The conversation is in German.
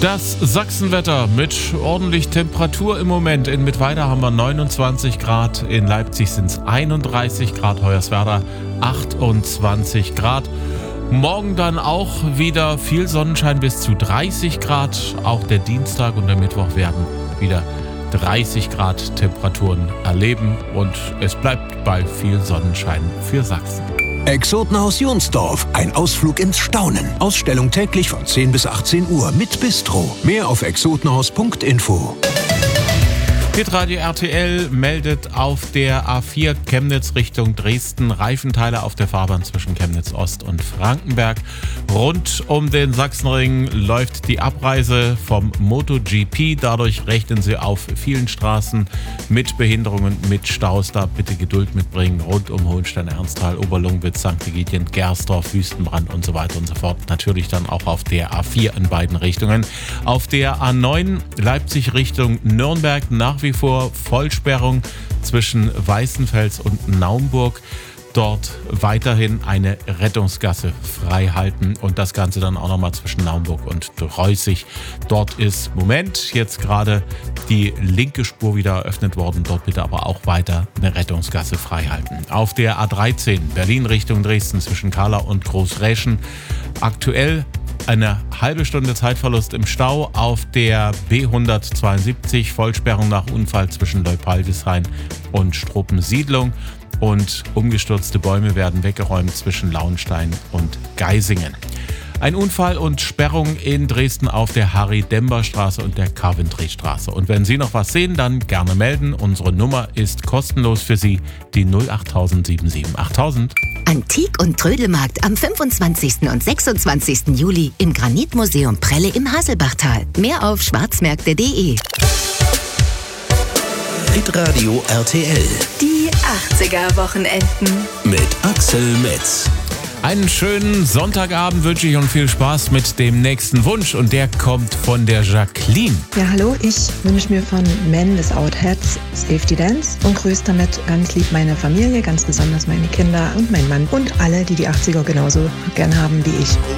Das Sachsenwetter mit ordentlich Temperatur im Moment. In Mittweida haben wir 29 Grad, in Leipzig sind es 31 Grad, Hoyerswerda 28 Grad. Morgen dann auch wieder viel Sonnenschein bis zu 30 Grad. Auch der Dienstag und der Mittwoch werden wieder 30 Grad Temperaturen erleben und es bleibt bei viel Sonnenschein für Sachsen. Exotenhaus Jonsdorf, ein Ausflug ins Staunen. Ausstellung täglich von 10 bis 18 Uhr mit Bistro. Mehr auf exotenhaus.info. Hitradio RTL meldet auf der A4 Chemnitz Richtung Dresden Reifenteile auf der Fahrbahn zwischen Chemnitz Ost und Frankenberg. Rund um den Sachsenring läuft die Abreise vom MotoGP. Dadurch rechnen Sie auf vielen Straßen mit Behinderungen, mit Staus. Da bitte Geduld mitbringen. Rund um Hohenstein, Ernsthal, Oberlungwitz, St. Egidien, Gersdorf, Wüstenbrand und so weiter und so fort. Natürlich dann auch auf der A4 in beiden Richtungen. Auf der A9 Leipzig Richtung Nürnberg nach wie vor Vollsperrung zwischen Weißenfels und Naumburg. Dort weiterhin eine Rettungsgasse frei halten und das Ganze dann auch nochmal zwischen Naumburg und Reußig. Dort ist jetzt gerade die linke Spur wieder eröffnet worden. Dort bitte aber auch weiter eine Rettungsgasse frei halten. Auf der A13 Berlin Richtung Dresden zwischen Kahla und Großräschen aktuell eine halbe Stunde Zeitverlust im Stau. Auf der B172 Vollsperrung nach Unfall zwischen Leupaldishain und Struppensiedlung. Und umgestürzte Bäume werden weggeräumt zwischen Lauenstein und Geisingen. Ein Unfall und Sperrung in Dresden auf der Harry-Dember-Straße und der Coventry-Straße. Und wenn Sie noch was sehen, dann gerne melden. Unsere Nummer ist kostenlos für Sie, die 08000 77 8000. Antik- und Trödelmarkt am 25. und 26. Juli im Granitmuseum Prelle im Haselbachtal. Mehr auf schwarzmärkte.de. Hitradio RTL Die 80er-Wochenenden. mit Axel Metz. Einen schönen Sonntagabend wünsche ich und viel Spaß mit dem nächsten Wunsch. Und der kommt von der Jacqueline. Ja, hallo, ich wünsche mir von Men Without Hats Safety Dance und grüße damit ganz lieb meine Familie, ganz besonders meine Kinder und meinen Mann und alle, die die 80er genauso gern haben wie ich.